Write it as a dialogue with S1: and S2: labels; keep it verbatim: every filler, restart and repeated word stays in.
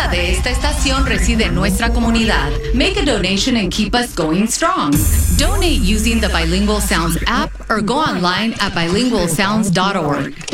S1: grandeza de esta estación reside en nuestra comunidad. Make a donation and keep us going strong. Donate using the Bilingual Sounds app or go online at bilingual sounds dot org.